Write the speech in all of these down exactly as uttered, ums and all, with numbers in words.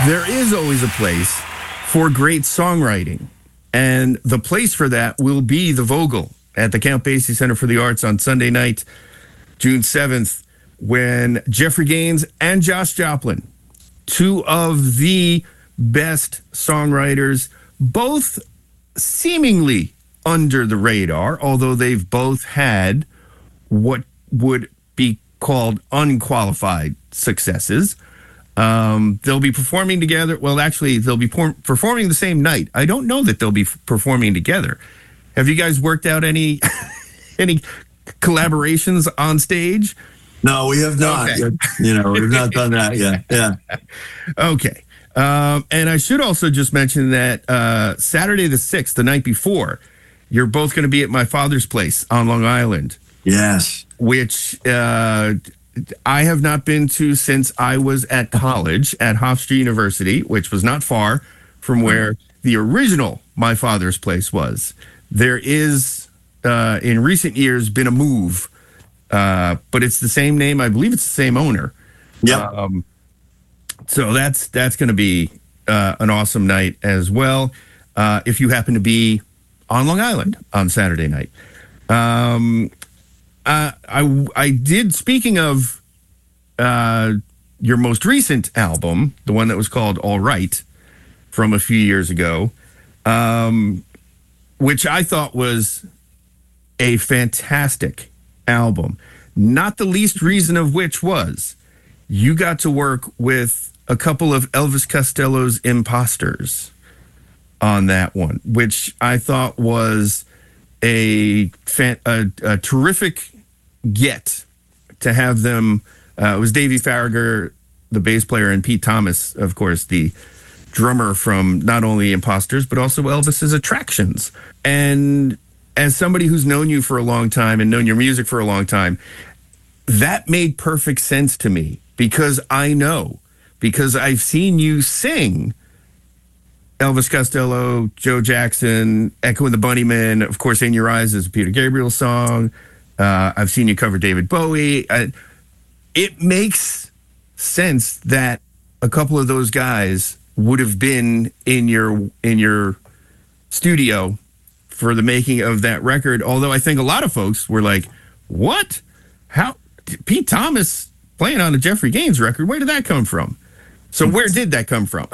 there is always a place for great songwriting. And the place for that will be the Vogel at the Count Basie Center for the Arts on Sunday night, June seventh, when Jeffrey Gaines and Josh Joplin, two of the best songwriters, both seemingly under the radar, although they've both had what would be called unqualified successes. Um, they'll be performing together. Well, actually, they'll be por- performing the same night. I don't know that they'll be f- performing together. Have you guys worked out any any collaborations on stage? No, we have not. Okay. You know, we've not done that yet. Yeah. Okay. Um, and I should also just mention that uh, Saturday the sixth, the night before, you're both going to be at my father's place on Long Island. Yes. Which uh, I have not been to since I was at college at Hofstra University, which was not far from where the original My Father's Place was. There is, uh, in recent years, been a move, uh, but it's the same name. I believe it's the same owner. Yeah. Um, so that's that's going to be uh, an awesome night as well. Uh, if you happen to be on Long Island on Saturday night. Um, Uh, I I did. Speaking of uh, your most recent album, the one that was called All Right, from a few years ago, um, which I thought was a fantastic album. Not the least reason of which was you got to work with a couple of Elvis Costello's imposters on that one, which I thought was a fan, a, a terrific get to have them. Uh, it was Davey Farragher, the bass player, and Pete Thomas, of course, the drummer from not only Imposters, but also Elvis's Attractions. And as somebody who's known you for a long time and known your music for a long time, that made perfect sense to me because I know, because I've seen you sing Elvis Costello, Joe Jackson, Echo and the Bunnymen, of course, In Your Eyes is a Peter Gabriel song. Uh, I've seen you cover David Bowie. Uh, it makes sense that a couple of those guys would have been in your in your studio for the making of that record. Although I think a lot of folks were like, "What? How? Pete Thomas playing on a Jeffrey Gaines record? Where did that come from?" So where did that come from?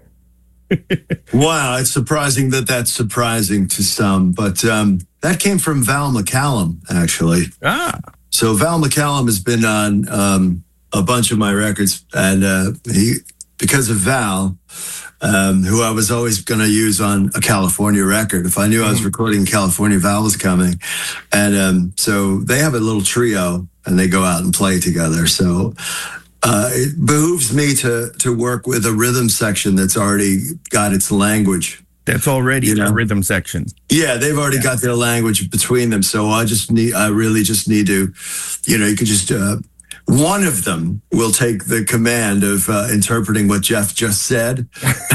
Wow, it's surprising that that's surprising to some, but um, that came from Val McCallum, actually. Ah. So Val McCallum has been on um, a bunch of my records, and uh, he, because of Val, um, who I was always going to use on a California record. If I knew I was recording in California, Val was coming. And um, so they have a little trio, and they go out and play together. So Uh, it behooves me to to work with a rhythm section that's already got its language. That's already You know? a rhythm section. Yeah, they've already Yeah. got their language between them. So I just need, I really just need to, you know, you could just, uh, one of them will take the command of uh, interpreting what Jeff just said,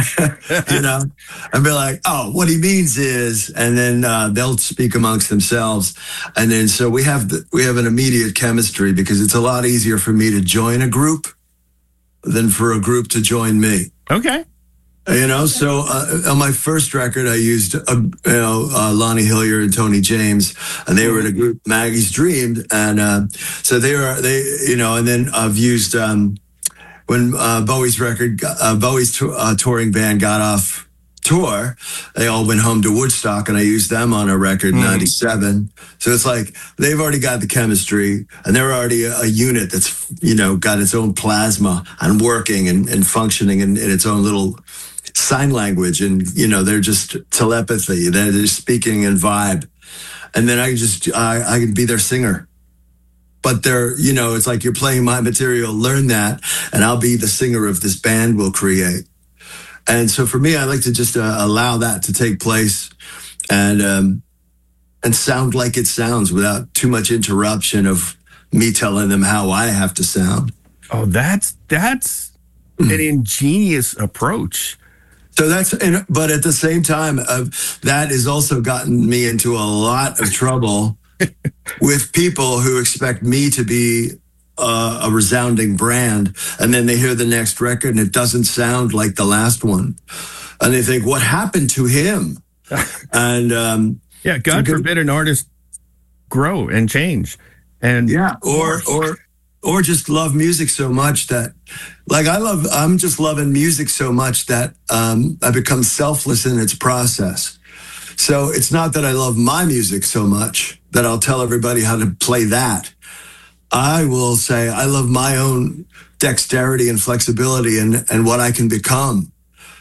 you know, and be like, oh, what he means is, and then uh, they'll speak amongst themselves. And then so we have the, we have an immediate chemistry because it's a lot easier for me to join a group than for a group to join me. Okay. You know, so uh, on my first record, I used, uh, you know, uh, Lonnie Hillier and Tony James, and they were in a group, Maggie's Dream. And uh, so they were, they, you know, and then I've used, um, when uh, Bowie's record, uh, Bowie's t- uh, touring band got off tour, they all went home to Woodstock, and I used them on a record in Mm. ninety-seven. So it's like they've already got the chemistry, and they're already a, a unit that's, you know, got its own plasma and working and, and functioning in, in its own little sign language, and you know, they're just telepathy, they're just speaking in vibe. And then I just I, I can be their singer, but they're, you know, it's like you're playing my material, learn that, and I'll be the singer of this band we'll create. And so for me, I like to just uh, allow that to take place and um and sound like it sounds without too much interruption of me telling them how I have to sound. Oh, that's that's an ingenious approach. So that's, but at the same time, uh, that has also gotten me into a lot of trouble with people who expect me to be uh, a resounding brand, and then they hear the next record and it doesn't sound like the last one, and they think, what happened to him? And um, yeah, God so forbid an artist grow and change, and yeah, or or or just love music so much that, like, I love, I'm just loving music so much that um, I become selfless in its process. So it's not that I love my music so much that I'll tell everybody how to play that. I will say I love my own dexterity and flexibility and, and what I can become.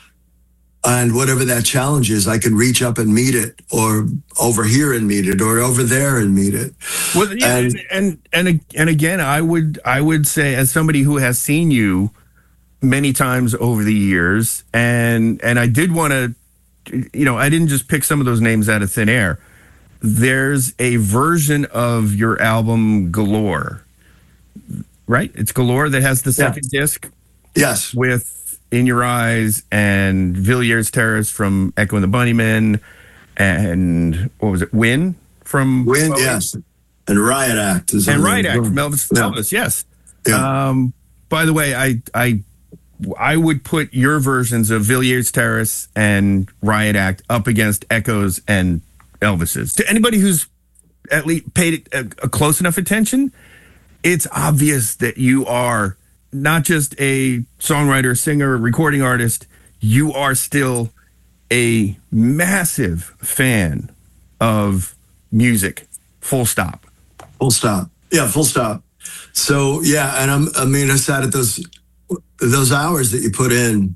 And whatever that challenge is, I can reach up and meet it, or over here and meet it, or over there and meet it. Well, yeah, and, and and and again, I would I would say, as somebody who has seen you many times over the years, and and I did want to, you know, I didn't just pick some of those names out of thin air. There's a version of your album Galore, right? It's Galore that has the second yeah. disc. Yes, with In Your Eyes and Villiers Terrace from Echo and the Bunnymen, and what was it, Win from Win, yes, and Riot Act is and Riot Act from Elvis, yeah. Elvis, yes. Yeah. Um, by the way, I I I would put your versions of Villiers Terrace and Riot Act up against Echo's and Elvis's. To anybody who's at least paid a, a close enough attention, it's obvious that you are not just a songwriter, singer, recording artist, you are still a massive fan of music. Full stop. Full stop. Yeah, full stop. So yeah, and I'm, I mean, I sat at those those hours that you put in,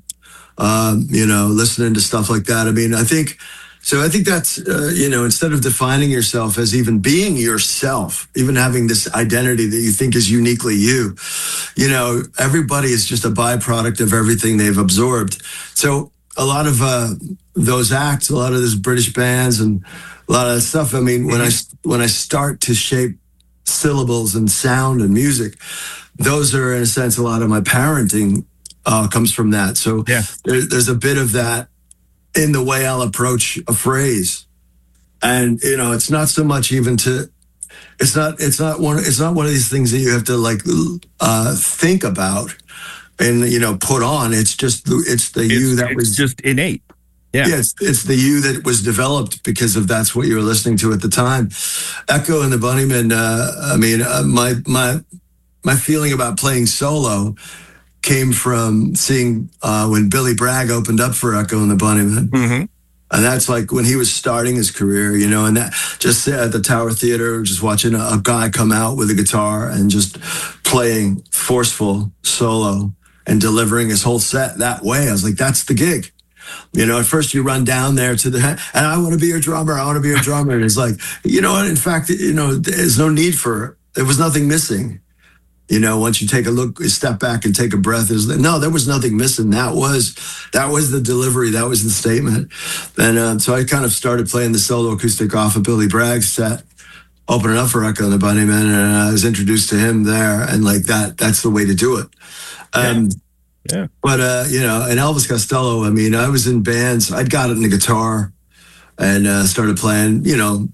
um, you know, listening to stuff like that. I mean, I think. So I think that's, uh, you know, instead of defining yourself as even being yourself, even having this identity that you think is uniquely you, you know, everybody is just a byproduct of everything they've absorbed. So a lot of uh, those acts, a lot of those British bands and a lot of that stuff, I mean, when I, when I start to shape syllables and sound and music, those are, in a sense, a lot of my parenting uh, comes from that. So yeah. there, there's a bit of that in the way I'll approach a phrase. And, you know, it's not so much even to, it's not, it's not one, it's not one of these things that you have to like, uh, think about and, you know, put on. It's just, it's the it's, you that it's was just innate. Yeah. yeah it's, it's the you that was developed because of that's what you were listening to at the time. Echo and the Bunnymen, uh, I mean, uh, my, my, my feeling about playing solo came from seeing uh, when Billy Bragg opened up for Echo and the Bunnymen. Mm-hmm. And that's like when he was starting his career, you know, and that just at the Tower Theater, just watching a, a guy come out with a guitar and just playing forceful solo and delivering his whole set that way. I was like, that's the gig. You know, at first you run down there to the, and I want to be your drummer. I want to be your drummer. And it's like, you know what? In fact, you know, there's no need for it. There was nothing missing. You know, once you take a look, step back and take a breath, is no, there was nothing missing. That was, that was the delivery. That was the statement. And uh, so I kind of started playing the solo acoustic off of Billy Bragg's set, opening up for Echo and the Bunnymen, and I was introduced to him there. And like that, that's the way to do it. Um, yeah. yeah. But, uh, you know, and Elvis Costello, I mean, I was in bands. I'd got it in the guitar and uh, started playing, you know,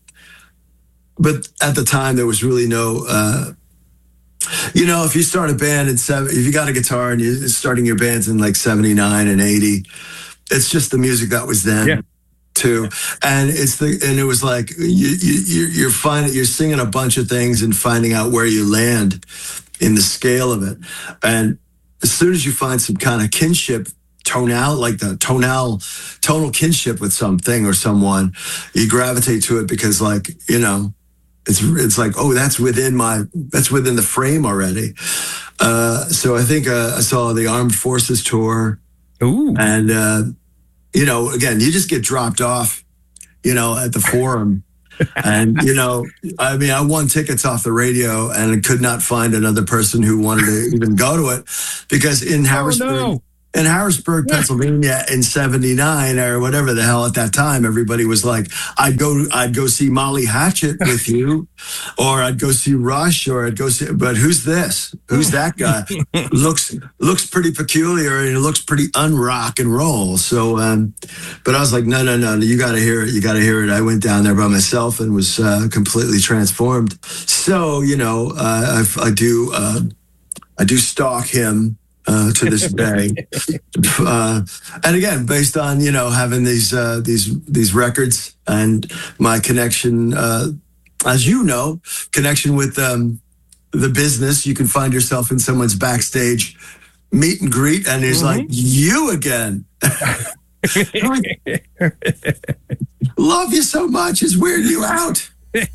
but at the time there was really no, uh, you know, if you start a band in seven, if you got a guitar and you're starting your bands in like seventy-nine and eighty, it's just the music that was then yeah. too. And it's the, and it was like, you, you, you're finding, you're singing a bunch of things and finding out where you land in the scale of it. And as soon as you find some kind of kinship, tonal, like the tonal, tonal kinship with something or someone, you gravitate to it because like, you know, It's it's like, oh, that's within my, that's within the frame already. Uh, so I think uh, I saw the Armed Forces tour. Ooh. And, uh, you know, again, you just get dropped off, you know, at the Forum. And, you know, I mean, I won tickets off the radio and I could not find another person who wanted to even go to it because in Harrisburg, oh, no. in Harrisburg, Pennsylvania in seventy-nine or whatever the hell at that time, everybody was like, I'd go, I'd go see Molly Hatchet with you, or I'd go see Rush, or I'd go see, but who's this? Who's that guy? looks, looks pretty peculiar and it looks pretty un-rock and roll. So, um, but I was like, no, no, no, you got to hear it. You got to hear it. I went down there by myself and was uh, completely transformed. So, you know, uh, I, I do, uh, I do stalk him uh, to this day. uh, and again, based on, you know, having these uh, these these records and my connection, uh, as you know, connection with um, the business, you can find yourself in someone's backstage meet and greet, and he's mm-hmm. like, you again. Like, love you so much, it's weirding you out.